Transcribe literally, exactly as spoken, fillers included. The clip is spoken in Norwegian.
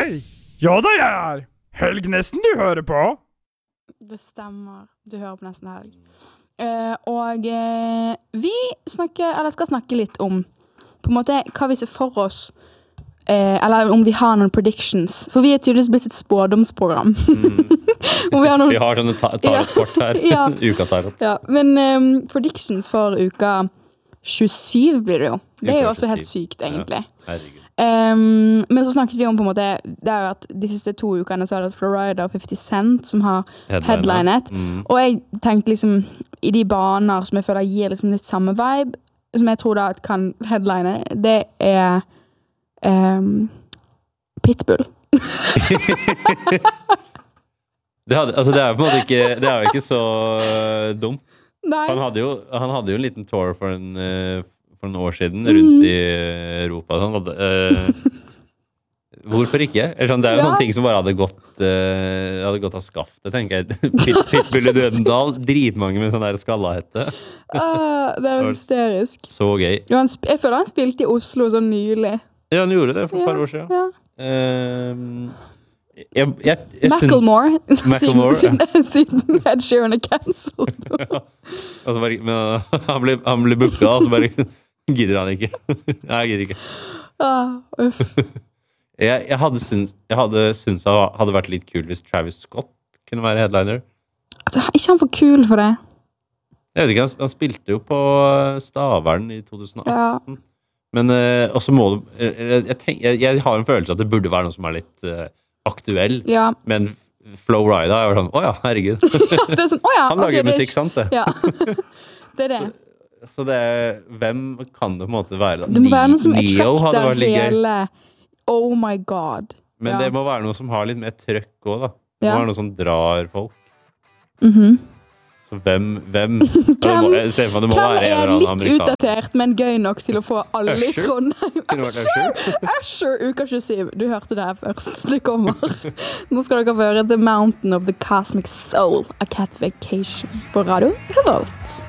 Hei! Ja da, jeg er! Helgnesten du hører på? Det stemmer. Du hører på nesten helg. Uh, og uh, vi snakker, eller skal snakke litt om på en måte hva vi ser for oss, uh, eller om vi har noen predictions. For vi er tydeligvis blitt et spådomsprogram. Mm. vi, har noen... vi har sånne tarot-kort her. ja. Uka-tarot. Ja, men um, predictions for uka tjuesju blir det jo. Det er jo også helt sykt, egentlig. Ja, herregud. Um, men så snakket vi om på en måte, det er jo at de siste to ukene så er det Florida og fifty Cent som har headlinet. Mm. Og jeg tenkte liksom i de baner som jeg føler gir liksom litt samme vibe, som jeg tror da at kan headline, det er um, Pitbull. det, hadde, altså det er jo på en måte ikke, det er jo ikke så dumt. Nei. Han hadde jo, han hadde jo en liten tour for en uh, for noen år siden, rundt mm. i Europa. Sånn, at, uh, hvorfor ikke? Sånn, det er jo ja. Noen ting som bare hadde gått, uh, hadde gått av skaftet, tenker jeg. Pit, Pitbull i Dødendal, dritmange med sånn der skallahette. Uh, det er hysterisk. Så gøy. Jo, han, jeg føler han spilte i Oslo så nylig. Ja, han gjorde det for et ja. par år siden. Ja. Uh, jeg, jeg, jeg Macklemore. Macklemore, siden, ja. siden Ed Sheeran er cancelled. ja. Altså bare, men han ble, han ble booket, og så bare gidder han ikke. Nei, jeg gidder ikke. Ah, uff. jeg, jeg hadde syns jeg hadde syns det hadde vært litt kul hvis Travis Scott kunne være headliner. Altså, er ikke han for kul for det? Jeg vet ikke, han, han spilte jo på Stavern i tjueatten. Ja. Men uh, også må du jeg, jeg, tenk, jeg, jeg har en følelse at det burde være noe som er litt uh, aktuell. Ja. Men Flow Rida er jo sånn, åja, herregud. ja, det er sånn, åja, han lager okay, musikk, det sant det? Ja, det er det. Så, så det er, hvem kan det på en måte være da? Det må være noe som Neo hadde vært litt hele, oh my god. Men ja. Det må være noe som har litt mer trøkk også da. Det må ja. være noe som drar folk. Mhm. Så hvem, hvem? Hvem, må, jeg ser for meg det må hvem være en er litt amerikan. Utdatert, men gøy nok til å få alle i Usher? Trondheim? Usher? Usher, uka tjuesju. Du hørte det her først. Det kommer. Nå skal dere få høre The Mountain of the Cosmic Soul, A Cat Vacation på Radio Revolt.